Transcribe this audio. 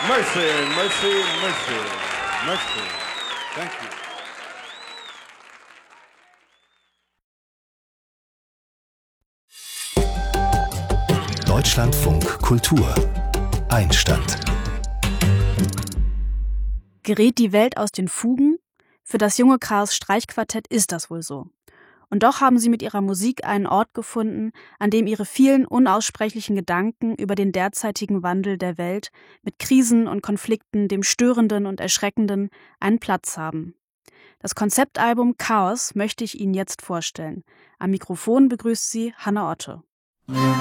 Mercy, mercy, mercy, mercy. Thank you. Deutschlandfunk Kultur Einstand. Gerät die Welt aus den Fugen? Für das junge Kraus Streichquartett ist das wohl so. Und doch haben sie mit ihrer Musik einen Ort gefunden, an dem ihre vielen unaussprechlichen Gedanken über den derzeitigen Wandel der Welt mit Krisen und Konflikten, dem Störenden und Erschreckenden, einen Platz haben. Das Konzeptalbum Chaos möchte ich Ihnen jetzt vorstellen. Am Mikrofon begrüßt Sie Hanne Otte.